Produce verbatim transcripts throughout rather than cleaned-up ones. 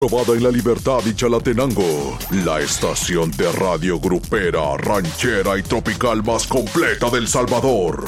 Probada en La Libertad y Chalatenango, la estación de radio grupera, ranchera y tropical más completa del Salvador.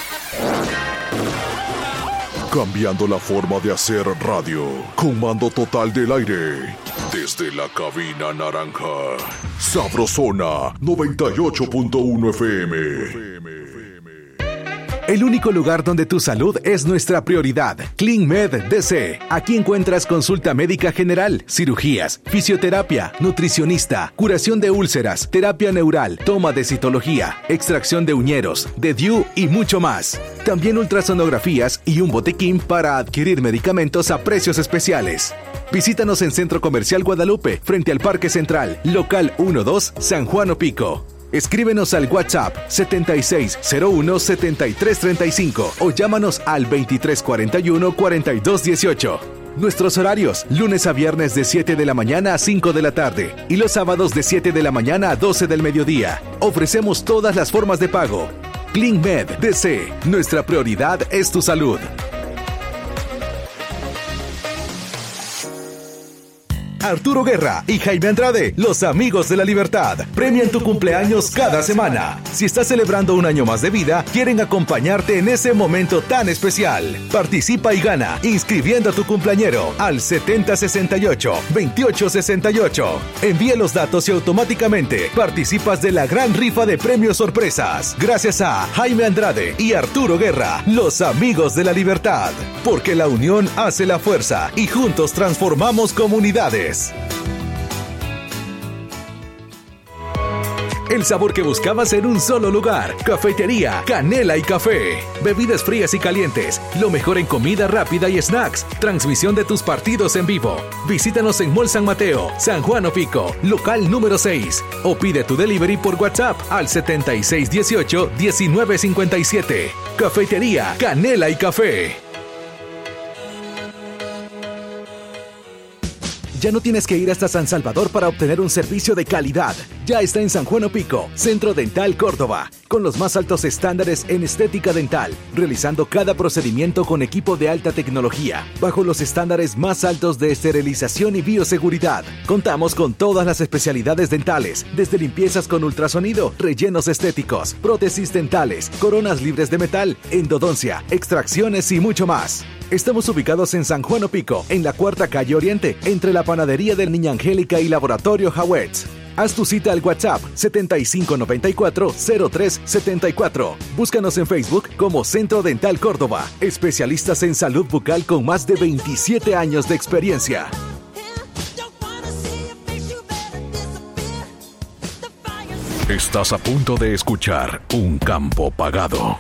Cambiando la forma de hacer radio, con mando total del aire. Desde la cabina naranja, Sabrosona noventa y ocho punto uno F M. El único lugar donde tu salud es nuestra prioridad. ClinMed D C. Aquí encuentras consulta médica general, cirugías, fisioterapia, nutricionista, curación de úlceras, terapia neural, toma de citología, extracción de uñeros, de D I U y mucho más. También ultrasonografías y un botiquín para adquirir medicamentos a precios especiales. Visítanos en Centro Comercial Guadalupe, frente al Parque Central, local uno dos, San Juan Opico. Escríbenos al WhatsApp setenta y seis cero uno setenta y tres treinta y cinco o llámanos al veintitrés cuarenta y uno cuarenta y dos dieciocho. Nuestros horarios, lunes a viernes de siete de la mañana a cinco de la tarde y los sábados de siete de la mañana a doce del mediodía. Ofrecemos todas las formas de pago. ClinMed D C. Nuestra prioridad es tu salud. Arturo Guerra y Jaime Andrade, los amigos de la libertad, premian tu cumpleaños cada semana. Si estás celebrando un año más de vida, quieren acompañarte en ese momento tan especial. Participa y gana inscribiendo a tu cumpleañero al setenta sesenta y ocho veintiocho sesenta y ocho. Envía los datos y automáticamente participas de la gran rifa de premios sorpresas. Gracias a Jaime Andrade y Arturo Guerra, los amigos de la libertad. Porque la unión hace la fuerza y juntos transformamos comunidades. El sabor que buscabas en un solo lugar. Cafetería Canela y Café. Bebidas frías y calientes. Lo mejor en comida rápida y snacks. Transmisión de tus partidos en vivo. Visítanos en Mall San Mateo, San Juan Opico, local número seis. O pide tu delivery por WhatsApp al setenta y seis dieciocho diecinueve cincuenta y siete. Cafetería Canela y Café. Ya no tienes que ir hasta San Salvador para obtener un servicio de calidad. Ya está en San Juan Opico, Centro Dental Córdoba, con los más altos estándares en estética dental, realizando cada procedimiento con equipo de alta tecnología, bajo los estándares más altos de esterilización y bioseguridad. Contamos con todas las especialidades dentales, desde limpiezas con ultrasonido, rellenos estéticos, prótesis dentales, coronas libres de metal, endodoncia, extracciones y mucho más. Estamos ubicados en San Juan Opico, en la Cuarta Calle Oriente, entre la Panadería del Niña Angélica y Laboratorio Hawetz. Haz tu cita al WhatsApp setenta y cinco noventa y cuatro cero tres setenta y cuatro. Búscanos en Facebook como Centro Dental Córdoba. Especialistas en salud bucal con más de veintisiete años de experiencia. Estás a punto de escuchar Un Campo Pagado.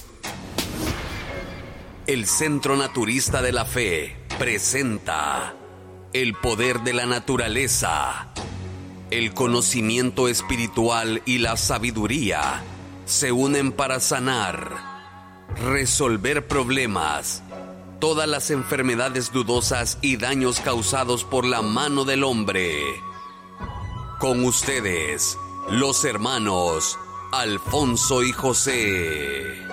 El Centro Naturista de la Fe presenta el poder de la naturaleza. El conocimiento espiritual y la sabiduría se unen para sanar, resolver problemas, todas las enfermedades dudosas y daños causados por la mano del hombre. Con ustedes, los hermanos Alfonso y José.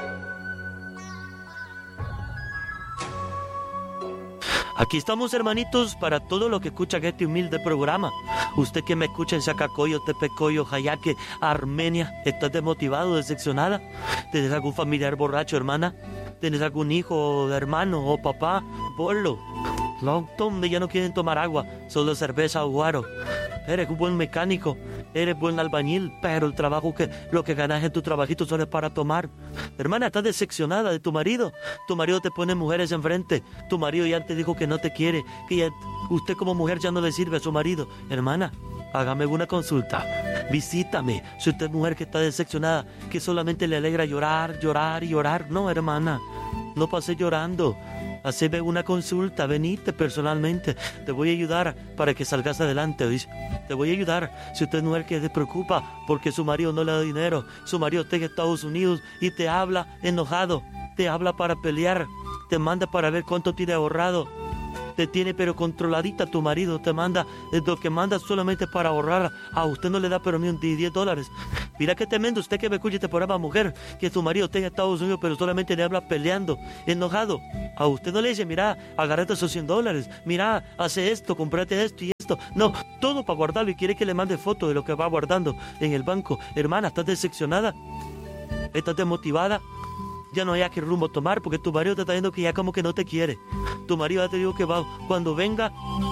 Aquí estamos, hermanitos, para todo lo que escucha este humilde programa. Usted que me escucha en Zacacoyo, Tepecoyo, Jayaque, Armenia, ¿estás desmotivado, decepcionada? ¿Tienes algún familiar borracho, hermana? ¿Tienes algún hijo, hermano o papá? Ponlo. No, tome, ya no quieren tomar agua, solo cerveza o guaro. Eres un buen mecánico, eres buen albañil, pero el trabajo que lo que ganas en tu trabajito solo es para tomar. Hermana, estás decepcionada de tu marido. Tu marido te pone mujeres enfrente. Tu marido ya te dijo que no te quiere, que ya, usted como mujer ya no le sirve a su marido. Hermana, hágame una consulta. Visítame. Si usted es mujer que está decepcionada, que solamente le alegra llorar, llorar y llorar. No, hermana, no pase llorando. Haceme una consulta, venite personalmente. Te voy a ayudar para que salgas adelante, ¿oís? Te voy a ayudar. Si usted es mujer que se preocupa porque su marido no le da dinero, su marido está en Estados Unidos y te habla enojado, te habla para pelear, te manda para ver cuánto tiene ahorrado. te tiene pero controladita tu marido, te manda, lo que manda solamente para ahorrar, a usted no le da pero ni un diez dólares. Mira qué tremendo, usted que me escucha este programa, mujer, que tu marido esté en Estados Unidos pero solamente le habla peleando, enojado, a usted no le dice, mira, agárrate esos cien dólares, mira, hace esto, comprate esto y esto, no, todo para guardarlo y quiere que le mande fotos de lo que va guardando en el banco. Hermana, ¿estás decepcionada? ¿Estás desmotivada? Ya no hay a qué rumbo tomar porque tu marido te está diciendo que ya como que no te quiere. Tu marido ya te dijo que va, cuando venga,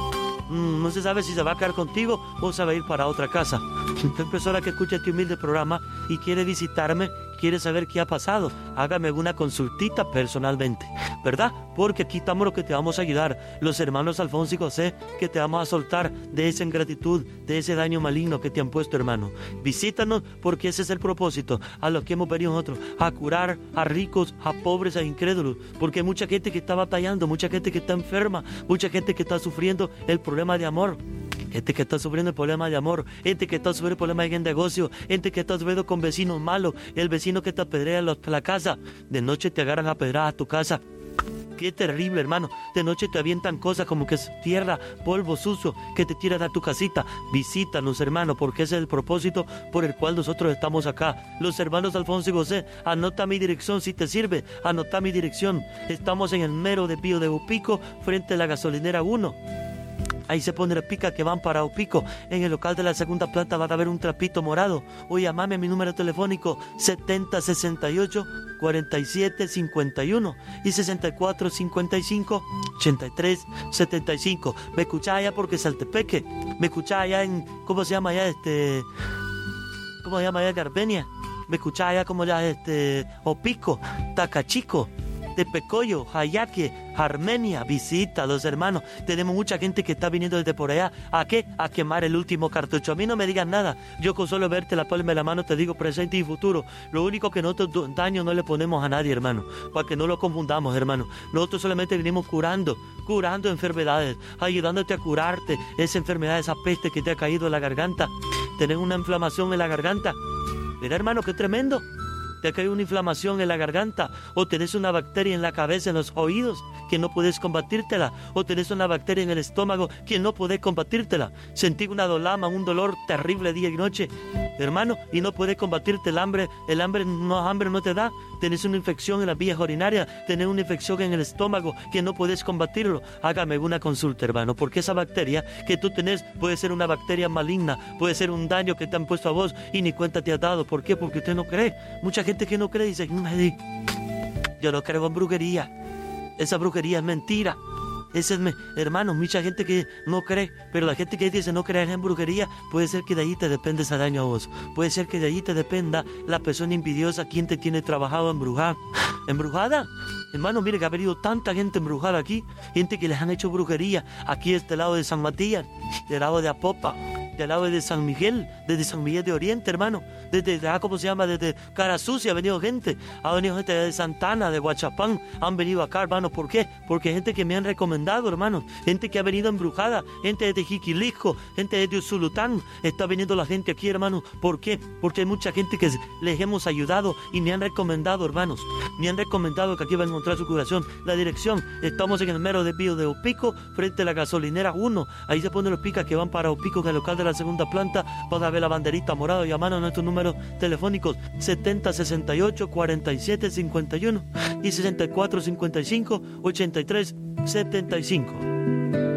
mmm, no se sabe si se va a quedar contigo o se va a ir para otra casa. Usted persona que escucha este humilde programa y quiere visitarme, quiere saber qué ha pasado, hágame una consultita personalmente, ¿verdad? Porque aquí estamos los que te vamos a ayudar, los hermanos Alfonso y José, que te vamos a soltar de esa ingratitud, de ese daño maligno que te han puesto, hermano. Visítanos porque ese es el propósito a lo que hemos venido nosotros, a curar a ricos, a pobres, a incrédulos, porque hay mucha gente que está batallando, mucha gente que está enferma, mucha gente que está sufriendo el problema de amor. Gente que está sufriendo el problema de amor, gente que está sufriendo el problema de negocio, gente que está sufriendo con vecinos malos, el vecino que te apedrea la casa, de noche te agarran a pedrar a tu casa. Qué terrible, hermano. De noche te avientan cosas como que es tierra, polvo sucio, que te tiran a tu casita. Visítanos, hermano, porque ese es el propósito por el cual nosotros estamos acá. Los hermanos Alfonso y José, anota mi dirección si te sirve, anota mi dirección. Estamos en el mero de Pío de Opico, frente a la gasolinera uno. Ahí se pone la pica que van para Opico. En el local de la segunda planta va a haber un trapito morado. O llamame a mi número telefónico setenta sesenta y ocho cuarenta y siete cincuenta y uno y sesenta y cuatro cincuenta y cinco ochenta y tres setenta y cinco. Me escuchás allá porque Saltepeque. Me escuchás allá en, ¿cómo se llama allá? Este, ¿cómo se llama allá? Garbenia. Me escuchás allá como ya este, Opico, Tacachico, Tepecoyo, Jayaque, Armenia. Visita, los hermanos. Tenemos mucha gente que está viniendo desde por allá. ¿A qué? A quemar el último cartucho. A mí no me digan nada. Yo con solo verte la palma de la mano te digo presente y futuro. Lo único que nosotros daño no le ponemos a nadie, hermano, para que no lo confundamos, hermano. Nosotros solamente venimos curando, curando enfermedades, ayudándote a curarte esa enfermedad, esa peste que te ha caído en la garganta. Tenés una inflamación en la garganta. Mira, hermano, qué tremendo. Te ha caído una inflamación en la garganta, o tenés una bacteria en la cabeza, en los oídos, que no puedes combatírtela, o tenés una bacteria en el estómago que no podés combatírtela. Sentí una dolama, un dolor terrible día y noche, hermano, y no puedes combatirte el hambre, el hambre no, hambre no te da. Tenés una infección en las vías urinarias, tenés una infección en el estómago que no puedes combatirlo. Hágame una consulta, hermano, porque esa bacteria que tú tenés puede ser una bacteria maligna, puede ser un daño que te han puesto a vos y ni cuenta te has dado. ¿Por qué? Porque usted no cree. Mucha gente que no cree dice, yo no creo en brujería, esa brujería es mentira. Ese es mi hermano, mucha gente que no cree, pero la gente que dice no creer en brujería, puede ser que de ahí te depende ese daño a vos, puede ser que de ahí te dependa la persona envidiosa, quien te tiene trabajado embrujada. ¿Embrujada? Hermano, mire que ha venido tanta gente embrujada aquí, gente que les han hecho brujería, aquí de este lado de San Matías, del lado de Apopa, del lado de San Miguel, desde San Miguel de Oriente, hermano, desde, ah, ¿cómo se llama? Desde Cara Sucia ha venido gente, ha venido gente de Santana, de Huachapán, han venido acá, hermano. ¿Por qué? Porque gente que me han recomendado, hermano, gente que ha venido embrujada, gente de Jiquilisco, gente de Usulután, está viniendo la gente aquí, hermano. ¿Por qué? Porque hay mucha gente que les hemos ayudado y me han recomendado, hermanos, me han recomendado que aquí van a encontrar su curación. La dirección, estamos en el mero de Pío de Opico, frente a la gasolinera uno, ahí se ponen los picas que van para Opico, en el local de la segunda planta, van a ver la banderita morada, llamando a nuestros números telefónicos setenta sesenta y ocho cuarenta y siete cincuenta y uno y sesenta y cuatro cincuenta y cinco ochenta y tres setenta y cinco.